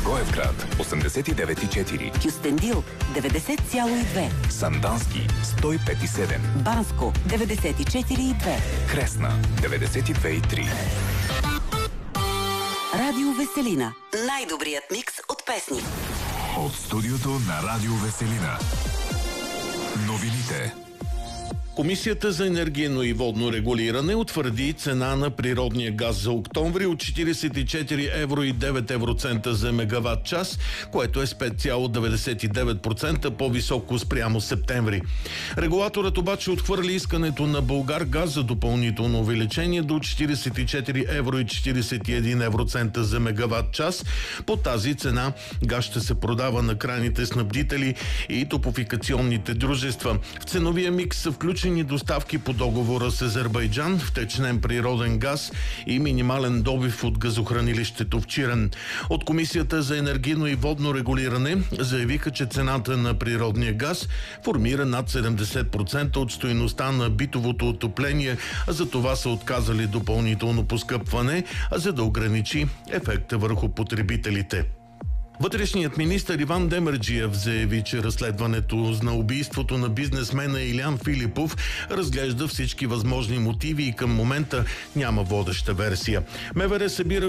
Благоевград 89,4, Кюстендил 90,2, Сандански 105,7, Банско 94,2, Кресна 92,3. Радио Веселина. Най-добрият микс от песни. От студиото на Радио Веселина. Новините. Комисията за енергийно и водно регулиране утвърди цена на природния газ за октомври от 44 евро и 9 евроцента за мегаватт час, което е с 5,99% по-високо спрямо септември. Регулаторът обаче отхвърли искането на Булгаргаз за допълнително увеличение до 44 евро и 41 евроцента за мегаватт час. По тази цена газ ще се продава на крайните снабдители и топлофикационните дружества. В ценовия микс са включени доставки по договора с Азербайджан, втечнен природен газ и минимален добив от газохранилището в Чирен. От Комисията за енергийно и водно регулиране заявиха, че цената на природния газ формира над 70% от стойността на битовото отопление, а за това са отказали допълнително поскъпване, за да ограничи ефекта върху потребителите. Вътрешният министър Иван Демерджиев заяви, че разследването на убийството на бизнесмена Илян Филипов разглежда всички възможни мотиви и към момента няма водеща версия. МВР събира